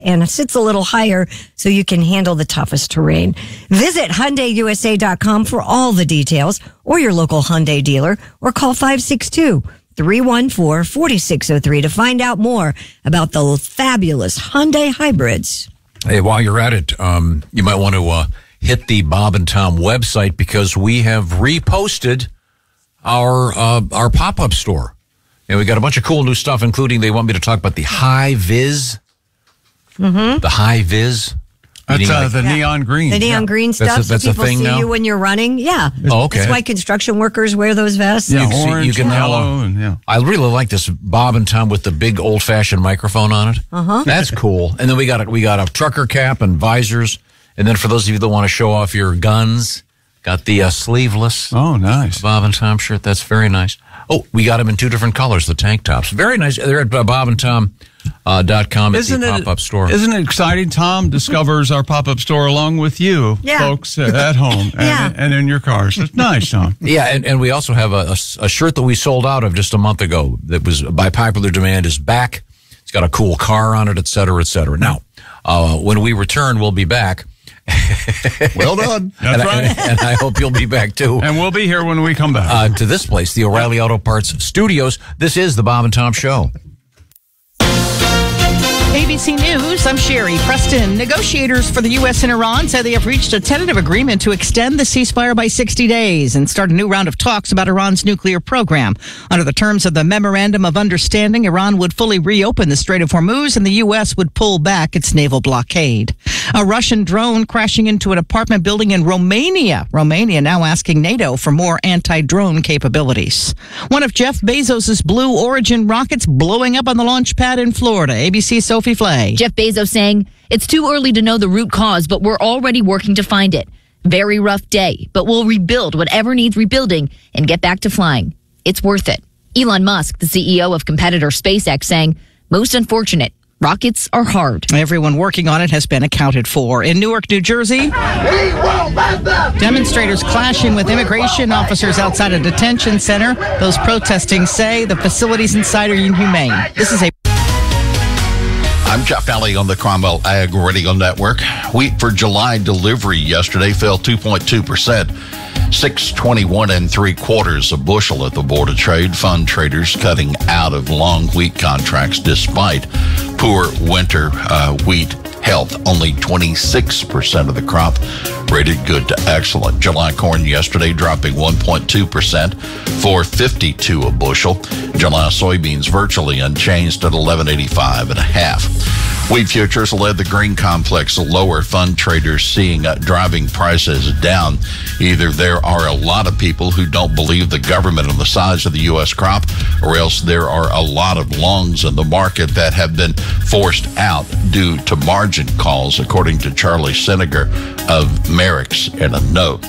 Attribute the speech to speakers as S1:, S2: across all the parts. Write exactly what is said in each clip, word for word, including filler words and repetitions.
S1: and sits a little higher so you can handle the toughest terrain. Visit Hyundai U S A dot com for all the details, or your local Hyundai dealer, or call five six two, three one four, four six zero three to find out more about the fabulous Hyundai hybrids.
S2: Hey, while you're at it, um, you might want to uh, hit the Bob and Tom website, because we have reposted our uh, our pop-up store. And we got a bunch of cool new stuff, including they want me to talk about the High Vis. Mm-hmm. The High Vis.
S3: That's uh,
S2: like,
S3: the
S1: yeah.
S3: neon green.
S1: The neon
S3: yeah.
S1: green stuff.
S2: That's a, that's
S1: so people
S2: a thing
S1: see
S2: now?
S1: you when you're running. Yeah.
S2: Oh, okay.
S1: That's why construction workers wear those vests.
S3: Yeah,
S2: you can
S3: orange,
S2: see, you can
S3: yellow,
S2: now,
S3: and yeah.
S2: I really like this Bob and Tom with the big old-fashioned microphone on it.
S1: Uh-huh.
S2: That's cool. And then we got a, we got a trucker cap and visors. And then for those of you that want to show off your guns, got the uh, sleeveless
S3: Oh, nice.
S2: Bob and Tom shirt. That's very nice. Oh, we got them in two different colors, the tank tops. Very nice. They're at uh, bob and tom dot com. Uh, at
S3: Isn't
S2: the
S3: it,
S2: pop-up store.
S3: Isn't it exciting? Tom discovers our pop-up store along with you,
S1: Yeah.
S3: folks, uh, at home and,
S1: Yeah.
S3: and in your cars. It's nice, Tom.
S2: Yeah, and, and we also have a, a, a shirt that we sold out of just a month ago that was by popular demand is back. It's got a cool car on it, et cetera, et cetera. Now, uh, when we return, we'll be back.
S4: Well done.
S3: That's
S2: and,
S3: right.
S2: I, and I hope you'll be back, too.
S3: And we'll be here when we come back.
S2: Uh, to this place, the O'Reilly Auto Parts Studios. This is the Bob and Tom Show.
S5: A B C News, I'm Sherry Preston. Negotiators for the U S and Iran say they have reached a tentative agreement to extend the ceasefire by sixty days and start a new round of talks about Iran's nuclear program. Under the terms of the Memorandum of Understanding, Iran would fully reopen the Strait of Hormuz and the U S would pull back its naval blockade. A Russian drone crashing into an apartment building in Romania. Romania now asking NATO for more anti-drone capabilities. One of Jeff Bezos' Blue Origin rockets blowing up on the launch pad in Florida. A B C's Sophie Flay.
S6: Jeff Bezos saying, it's too early to know the root cause, but we're already working to find it. Very rough day, but we'll rebuild whatever needs rebuilding and get back to flying. It's worth it. Elon Musk, the C E O of competitor SpaceX, saying, most unfortunate. Rockets are hard.
S5: Everyone working on it has been accounted for. In Newark, New Jersey, demonstrators clashing with immigration officers outside a detention center. Those protesting say the facilities inside are inhumane. This is a
S4: I'm Jeff Alley on the Cromwell Ag Radio Network. Wheat for July delivery yesterday fell two point two percent. six twenty-one and three quarters a bushel at the Board of Trade. Fund traders cutting out of long wheat contracts despite poor winter uh, wheat health. Only twenty-six percent of the crop rated good to excellent. July corn yesterday dropping one point two percent for fifty-two a bushel. July soybeans virtually unchanged at eleven eighty-five and a half. Wheat futures led the green complex lower. Fund traders seeing uh, driving prices down. Either there are a lot of people who don't believe the government on the size of the U S crop, or else there are a lot of longs in the market that have been forced out due to margin calls, according to Charlie Seneger of Merrick's in a note.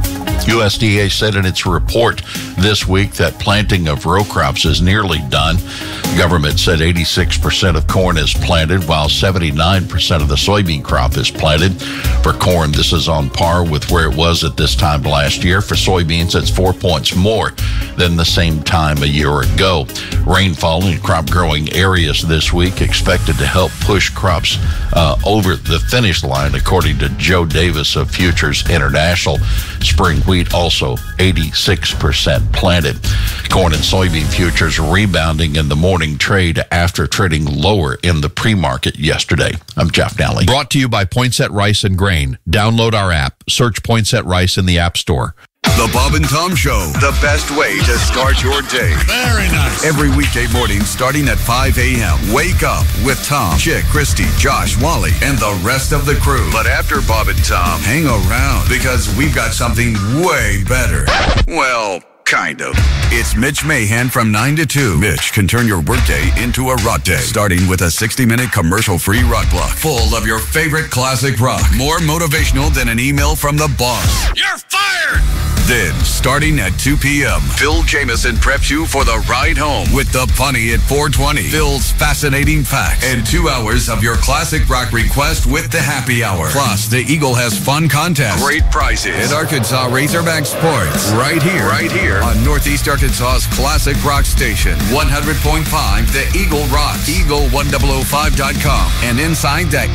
S4: U S D A said in its report this week that planting of row crops is nearly done. The government said eighty-six percent of corn is planted, while seventy-nine percent of the soybean crop is planted. For corn, this is on par with where it was at this time last year. For soybeans, it's four points more than the same time a year ago. Rainfall in crop growing areas this week expected to help push crops uh, over the finish line, according to Joe Davis of Futures International. Spring wheat also eighty-six percent planted. Corn and soybean futures rebounding in the morning trade after trading lower in the pre-market yesterday. I'm Jeff Nally.
S7: Brought to you by Poinsett Rice and Grain. Download our app. Search Poinsett Rice in the App Store.
S8: The Bob and Tom Show, the best way to start your day.
S3: Very nice.
S8: Every weekday morning starting at five a.m. Wake up with Tom, Chick, Christy, Josh, Wally, and the rest of the crew. But after Bob and Tom, hang around because we've got something way better. Well, kind of. It's Mitch Mahan from nine to two. Mitch can turn your workday into a rock day, starting with a sixty-minute commercial-free rock block full of your favorite classic rock. More motivational than an email from the boss.
S3: You're fired!
S8: Then, starting at two p.m., Phil Jameson preps you for the ride home with the punny at four twenty, Phil's fascinating facts, and two hours of your classic rock request with the happy hour. Plus, the Eagle has fun contests, great prizes, and Arkansas Razorback Sports. Right here, right here on Northeast Arkansas's classic rock station, one hundred point five The Eagle Rocks, eagle ten oh five dot com, and inside the